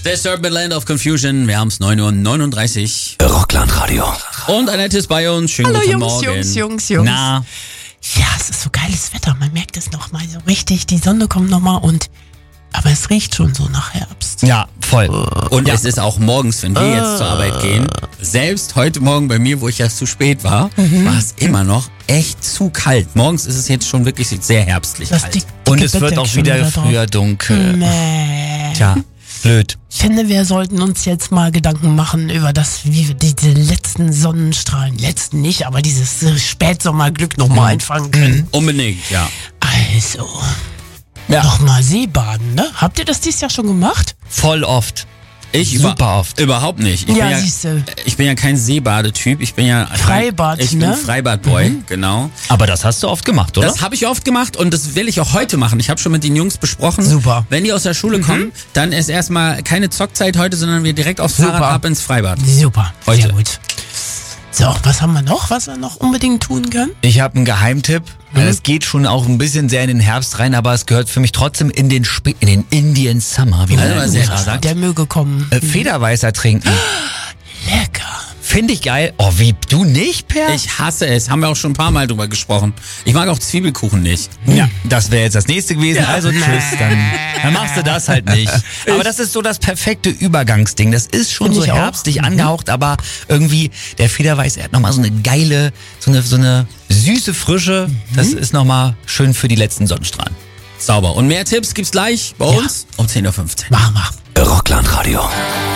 Disturbed Land of Confusion. Wir haben es 9:39 Uhr. Rocklandradio. Und Annette ist bei uns. Schönen guten Morgen. Jungs. Na, Ja, es ist so geiles Wetter. Man merkt es nochmal so richtig. Die Sonne kommt nochmal aber es riecht schon so nach Herbst. Ja, voll. und es ist auch morgens, wenn wir jetzt zur Arbeit gehen. Selbst heute Morgen bei mir, wo ich ja zu spät war, war es immer noch echt zu kalt. Morgens ist es jetzt schon wirklich sehr herbstlich Das kalt. dicke Und es wird Bettdeck auch schon wieder drauf. früher dunkel. Nee. Tja, blöd. Ich finde, wir sollten uns jetzt mal Gedanken machen über wie wir diese letzten Sonnenstrahlen, letzten nicht, aber dieses Spätsommerglück nochmal einfangen können. Unbedingt, ja. Also, Ja. nochmal Seebaden, ne? Habt ihr das dieses Jahr schon gemacht? Voll oft. Ich Super oft. Überhaupt nicht. Ich Ja, bin siehste. Ich bin ja kein Seebadetyp. Ich bin ja Freibad, Ich bin ne? Freibadboy, genau. Aber das hast du oft gemacht, oder? Das habe ich oft gemacht und das will ich auch heute machen. Ich habe schon mit den Jungs besprochen. Super. Wenn die aus der Schule kommen, dann ist erstmal keine Zockzeit heute, sondern wir direkt aufs Super. Fahrrad ab ins Freibad. Super, Heute. sehr gut. So, was haben wir noch, was wir noch unbedingt tun können? Ich habe einen Geheimtipp. Es geht schon auch ein bisschen sehr in den Herbst rein, aber es gehört für mich trotzdem in den Indian Summer, wie man Also, in den sehr USA gut. sagt. Der möge kommen. Federweißer trinken. Lecker. Finde ich geil. Oh, wie, du nicht, Per? Ich hasse es. Haben wir auch schon ein paar Mal drüber gesprochen. Ich mag auch Zwiebelkuchen nicht. Ja, das wäre jetzt das nächste gewesen. Also tschüss, dann machst du das halt nicht. Aber das ist so das perfekte Übergangsding. Das ist schon Find so ich auch. herbstlich angehaucht, aber irgendwie der Federweiß, er hat nochmal so eine geile, so eine süße Frische. Das ist nochmal schön für die letzten Sonnenstrahlen. Sauber. Und mehr Tipps gibt's gleich bei uns um 10:15 Uhr. Mach mal. Rocklandradio.